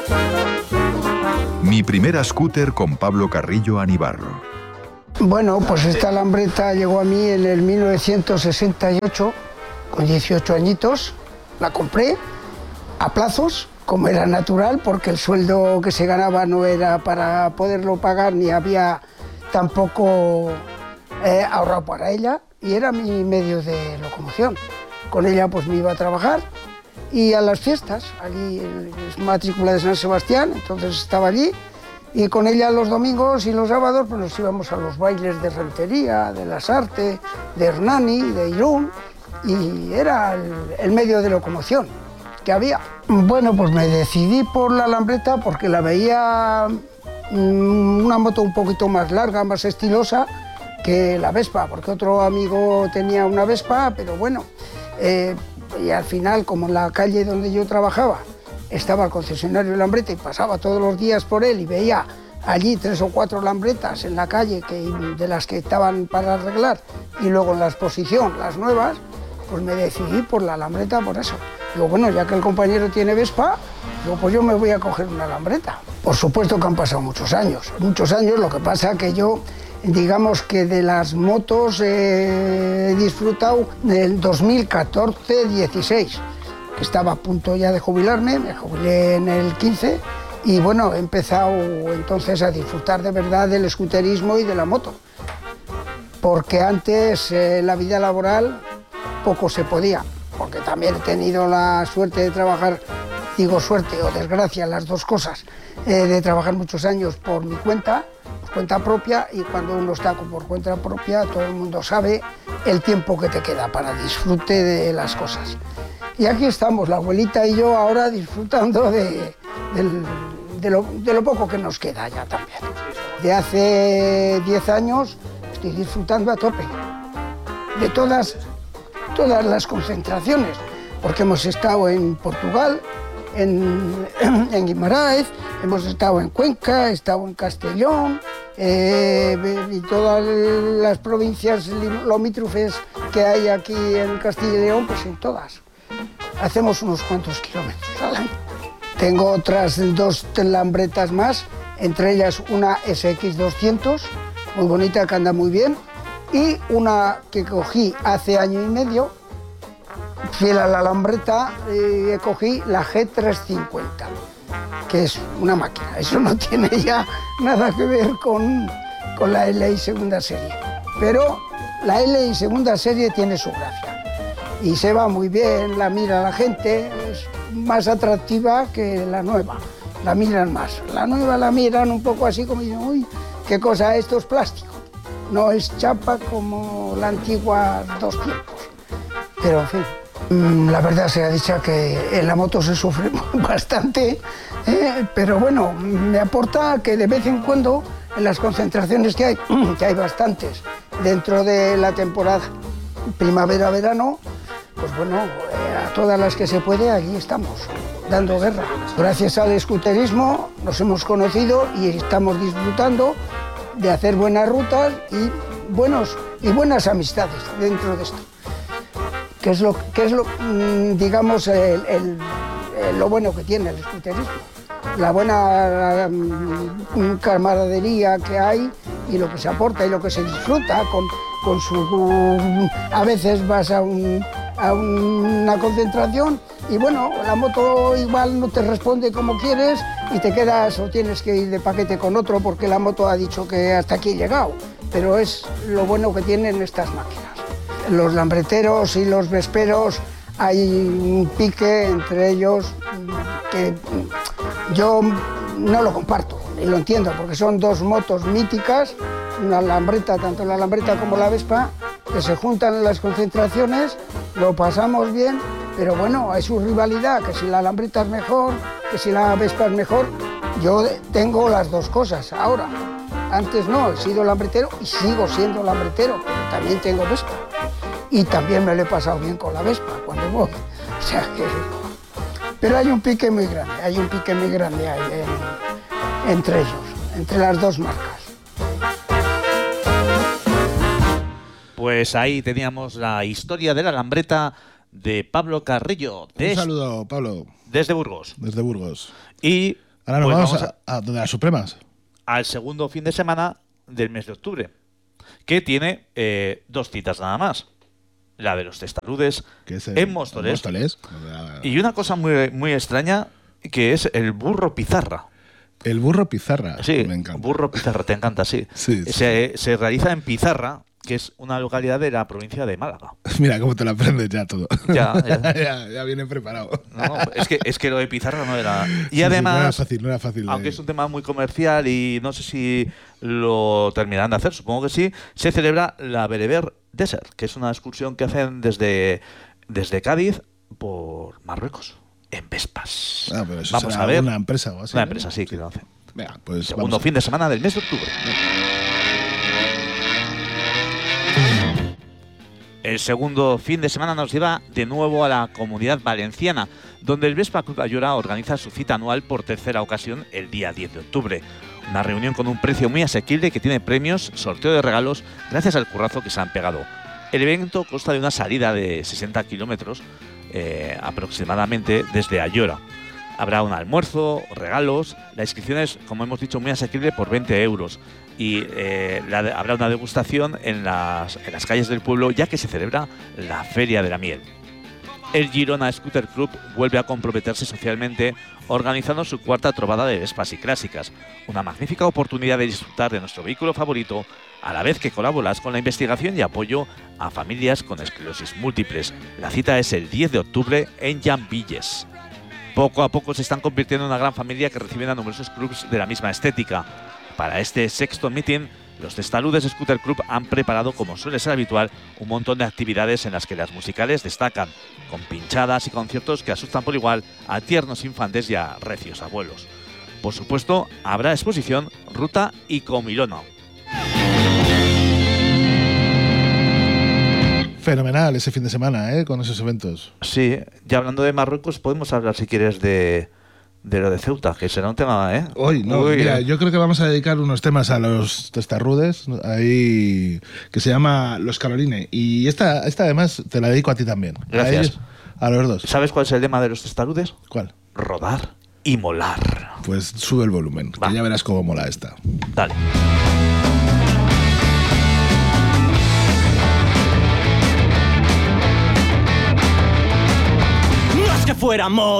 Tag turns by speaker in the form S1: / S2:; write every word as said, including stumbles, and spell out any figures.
S1: Mi primera scooter con Pablo Carrillo Anibarro.
S2: Bueno, pues esta lambreta llegó a mí en el mil novecientos sesenta y ocho, con dieciocho añitos. La compré a plazos, como era natural, porque el sueldo que se ganaba no era para poderlo pagar, ni había tampoco eh, ahorrado para ella, y era mi medio de locomoción. Con ella pues me iba a trabajar y a las fiestas, allí es matrícula de San Sebastián, entonces estaba allí, y con ella los domingos y los sábados pues nos íbamos a los bailes de Rentería, de Las Artes, de Hernani, de Irún, y era el, el medio de locomoción que había. Bueno, pues me decidí por la lambreta porque la veía mmm, una moto un poquito más larga, más estilosa que la Vespa, porque otro amigo tenía una Vespa, pero bueno, eh, y al final, como en la calle donde yo trabajaba estaba el concesionario de lambreta y pasaba todos los días por él y veía allí tres o cuatro lambretas en la calle que, de las que estaban para arreglar, y luego en la exposición las nuevas, pues me decidí por la lambreta por eso. Digo, bueno, ya que el compañero tiene Vespa, digo, pues yo me voy a coger una lambreta. Por supuesto que han pasado muchos años, muchos años, lo que pasa que yo, digamos que de las motos eh, he disfrutado del dos mil catorce dieciséis, que estaba a punto ya de jubilarme, me jubilé en el quince, y bueno, he empezado entonces a disfrutar de verdad del scooterismo y de la moto, porque antes eh, la vida laboral poco se podía, porque también he tenido la suerte de trabajar, digo suerte o desgracia, las dos cosas, eh, de trabajar muchos años por mi cuenta, por cuenta propia, y cuando uno está por cuenta propia, todo el mundo sabe el tiempo que te queda para disfrute de las cosas. Y aquí estamos, la abuelita y yo, ahora disfrutando de, de, de, lo, de lo poco que nos queda ya también. De hace diez años estoy disfrutando a tope de todas, todas las concentraciones, porque hemos estado en Portugal, en, en Guimarães, hemos estado en Cuenca, he estado en Castellón, eh, y todas las provincias limítrofes que hay aquí en Castilla y León, pues en todas. Hacemos unos cuantos kilómetros al año. Tengo otras dos lambretas más, entre ellas una S X doscientos, muy bonita, que anda muy bien, y una que cogí hace año y medio, fiel a la lambreta, eh, cogí la G trescientos cincuenta, que es una máquina. Eso no tiene ya nada que ver con, con la L I segunda serie, pero la L I segunda serie tiene su gracia y se va muy bien, la mira la gente, es más atractiva que la nueva, la miran más. La nueva la miran un poco así como dicen, uy, qué cosa, esto es plástico, no es chapa como la antigua dos tiempos. Pero en fin, la verdad sea dicha que en la moto se sufre bastante, eh, pero bueno, me aporta que de vez en cuando en las concentraciones que hay, que hay bastantes dentro de la temporada primavera-verano, pues bueno, eh, a todas las que se puede, allí estamos, dando guerra. Gracias al scooterismo nos hemos conocido y estamos disfrutando de hacer buenas rutas y, buenos, y buenas amistades dentro de esto. Que es lo, que es lo digamos, el, el, el, lo bueno que tiene el scooterismo. La buena um, camaradería que hay y lo que se aporta y lo que se disfruta con, con su... Um, a veces vas a, un, a una concentración y bueno, la moto igual no te responde como quieres y te quedas o tienes que ir de paquete con otro porque la moto ha dicho que hasta aquí he llegado. Pero es lo bueno que tienen estas máquinas. Los lambreteros y los vesperos, hay un pique entre ellos que yo no lo comparto y lo entiendo, porque son dos motos míticas, una lambreta, tanto la lambreta como la Vespa, que se juntan en las concentraciones, lo pasamos bien, pero bueno, hay su rivalidad, que si la lambreta es mejor, que si la Vespa es mejor. Yo tengo las dos cosas ahora. Antes no, he sido lambretero y sigo siendo lambretero, pero también tengo Vespa. Y también me lo he pasado bien con la Vespa cuando voy. O sea que... Pero hay un pique muy grande, hay un pique muy grande ahí en, entre ellos, entre las dos marcas.
S3: Pues ahí teníamos la historia de la lambreta de Pablo Carrillo.
S4: Un saludo, Pablo.
S3: Desde Burgos.
S4: Desde Burgos.
S3: Y
S4: Ahora nos
S3: Pues
S4: vamos,
S3: vamos
S4: a, a, donde las Supremas.
S3: al segundo fin de semana del mes de octubre, que tiene eh, dos citas nada más. La de los testarudes
S4: Que es el,
S3: en Móstoles.
S4: Móstoles.
S3: Y una cosa muy, muy extraña, que es el burro pizarra.
S4: El burro pizarra.
S3: Sí,
S4: Me encanta.
S3: burro pizarra, te encanta, sí.
S4: Sí, sí.
S3: Se, se realiza en Pizarra, que es una localidad de la provincia de Málaga.
S4: Mira cómo te lo aprendes ya todo.
S3: Ya, ya.
S4: ya, ya viene preparado.
S3: No, es, que, es que lo de Pizarra no era... Y
S4: Sí,
S3: además,
S4: sí, no era fácil, no era fácil.
S3: aunque
S4: de...
S3: es un tema muy comercial y no sé si lo terminarán de hacer, supongo que sí, se celebra la Bereber Desert, que es una excursión que hacen desde, desde Cádiz por Marruecos, en Vespas.
S4: Ah, pero eso
S3: Vamos
S4: será
S3: a ver.
S4: una empresa o así.
S3: Una
S4: ¿no?
S3: empresa, sí, que lo hace.
S4: Venga, pues
S3: Segundo
S4: vamos a-
S3: fin de semana del mes de octubre. El segundo fin de semana nos lleva de nuevo a la Comunidad Valenciana, donde el Vespa Club Ayora organiza su cita anual por tercera ocasión el día diez de octubre. Una reunión con un precio muy asequible que tiene premios, sorteo de regalos, gracias al currazo que se han pegado. El evento consta de una salida de sesenta kilómetros eh, aproximadamente desde Ayora. Habrá un almuerzo, regalos, la inscripción es, como hemos dicho, muy asequible por veinte euros. Y eh, la de- habrá una degustación en las, en las calles del pueblo, ya que se celebra la Feria de la Miel. El Girona Scooter Club vuelve a comprometerse socialmente organizando su cuarta trovada de Vespas y Clásicas, una magnífica oportunidad de disfrutar de nuestro vehículo favorito, a la vez que colaboras con la investigación y apoyo a familias con esclerosis múltiples. La cita es el diez de octubre en Llambilles. Poco a poco se están convirtiendo en una gran familia que reciben a numerosos clubs de la misma estética. Para este sexto meeting, los Testarudes Scooter Club han preparado, como suele ser habitual, un montón de actividades en las que las musicales destacan, con pinchadas y conciertos que asustan por igual a tiernos infantes y a recios abuelos. Por supuesto, habrá exposición, ruta y comilona.
S4: Fenomenal ese fin de semana, ¿eh? Con esos eventos.
S3: Sí, ya hablando de Marruecos, podemos hablar, si quieres, de, de lo de Ceuta, que será un tema, ¿eh?
S4: Hoy, no,
S3: Uy,
S4: mira,
S3: eh.
S4: yo creo que vamos a dedicar unos temas a los testarrudes, ahí, que se llama Los Caroline. Y esta, esta además te la dedico a ti también.
S3: Gracias.
S4: A ellos, a los dos.
S3: ¿Sabes cuál es el lema de los testarudes?
S4: ¿Cuál?
S3: Rodar y molar.
S4: Pues sube el volumen,
S3: Va.
S4: que ya verás cómo mola esta.
S3: Dale.
S5: No es que fuéramos